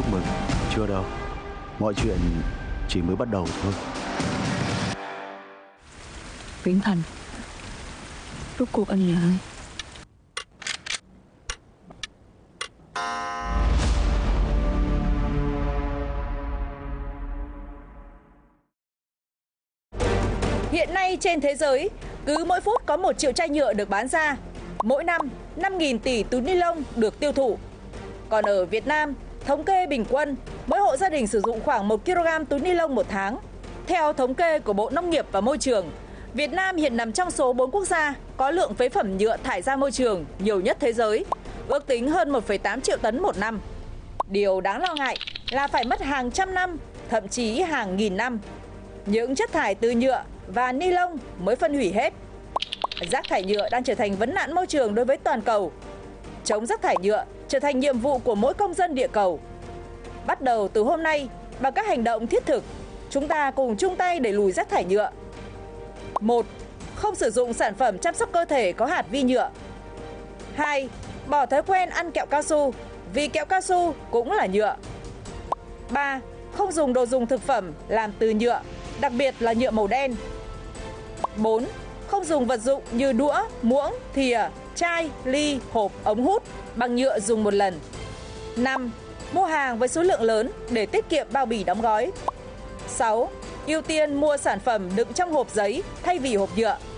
mừng. Chưa đâu. Mọi chuyện chỉ mới bắt đầu thôi. Viễn Thành, rốt cuộc anh là ai? Hiện nay trên thế giới, cứ mỗi phút có 1 triệu chai nhựa được bán ra. Mỗi năm, 5.000 tỷ túi ni lông được tiêu thụ. Còn ở Việt Nam, thống kê bình quân, mỗi hộ gia đình sử dụng khoảng 1 kg túi ni lông một tháng. Theo thống kê của Bộ Nông nghiệp và Môi trường, Việt Nam hiện nằm trong số 4 quốc gia có lượng phế phẩm nhựa thải ra môi trường nhiều nhất thế giới, ước tính hơn 1,8 triệu tấn một năm. Điều đáng lo ngại là phải mất hàng trăm năm, thậm chí hàng nghìn năm, những chất thải từ nhựa và ni lông mới phân hủy hết. Rác thải nhựa đang trở thành vấn nạn môi trường đối với toàn cầu. Chống rác thải nhựa trở thành nhiệm vụ của mỗi công dân địa cầu. Bắt đầu từ hôm nay, bằng các hành động thiết thực, chúng ta cùng chung tay đẩy lùi rác thải nhựa. 1. Không sử dụng sản phẩm chăm sóc cơ thể có hạt vi nhựa. 2. Bỏ thói quen ăn kẹo cao su, vì kẹo cao su cũng là nhựa. 3. Không dùng đồ dùng thực phẩm làm từ nhựa, đặc biệt là nhựa màu đen. 4. Không dùng vật dụng như đũa, muỗng, thìa, chai, ly, hộp, ống hút bằng nhựa dùng một lần. 5. Mua hàng với số lượng lớn để tiết kiệm bao bì đóng gói. 6. Ưu tiên mua sản phẩm đựng trong hộp giấy thay vì hộp nhựa.